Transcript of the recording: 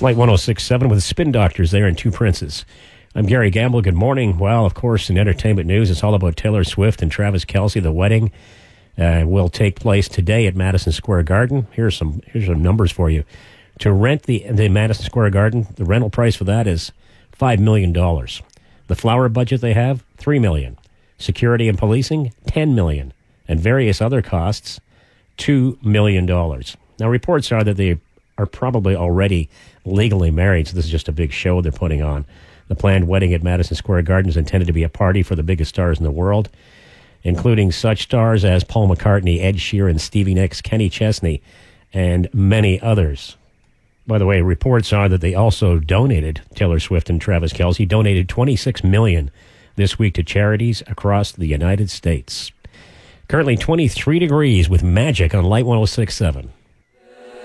Light 106.7 with Spin Doctors there in Two Princes. I'm Gary Gamble. Good morning. Well, of course, in entertainment news, it's all about Taylor Swift and Travis Kelce. The wedding will take place today at Madison Square Garden. Here's some numbers for you. To rent the Madison Square Garden, the rental price for that is $5 million. The flower budget they have, $3 million. Security and policing, $10 million. And various other costs, $2 million. Now, reports are that they are probably already legally married, so this is just a big show they're putting on. The planned wedding at Madison Square Garden is intended to be a party for the biggest stars in the world, including such stars as Paul McCartney, Ed Sheeran, Stevie Nicks, Kenny Chesney, and many others. By the way, reports are that they also donated, Taylor Swift and Travis Kelce donated $26 million this week to charities across the United States. Currently 23 degrees with Magic on Light 106.7.